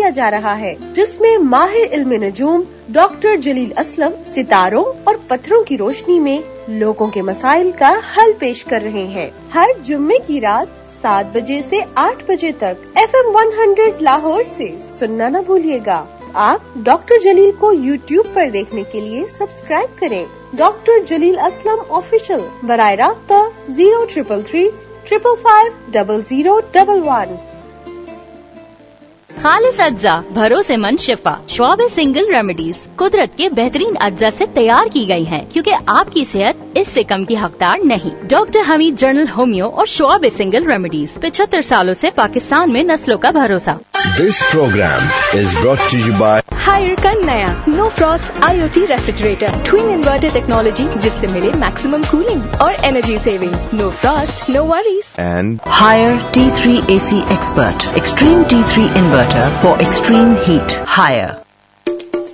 کیا جا رہا ہے، جس میں ماہر علم نجوم ڈاکٹر جلیل اسلم ستاروں اور پتھروں کی روشنی میں لوگوں کے مسائل کا حل پیش کر رہے ہیں۔ ہر جمعے کی رات 7 بجے سے 8 بجے تک FM 100 لاہور سے سننا نہ بھولیے گا۔ آپ ڈاکٹر جلیل کو YouTube پر دیکھنے کے لیے سبسکرائب کریں۔ ڈاکٹر جلیل اسلم آفیشل، براہ رابطہ 0333 555 0011۔ خالص اجزا، بھروسے مند شفا، شعب سنگل ریمیڈیز قدرت کے بہترین اجزا سے تیار کی گئی ہیں، کیونکہ آپ کی صحت اس سے کم کی حقدار نہیں۔ ڈاکٹر حمید جنرل ہومیو اور شعب سنگل ریمیڈیز 75 سالوں سے پاکستان میں نسلوں کا بھروسہ۔ This program is brought to you by higher کا نیا نو frost IoT refrigerator, twin inverter technology, جس سے ملے میکسیمم کولنگ اور energy saving. Know frost, no worries. and Higher T3 AC Expert, Extreme T3 Inverter for extreme heat. Higher.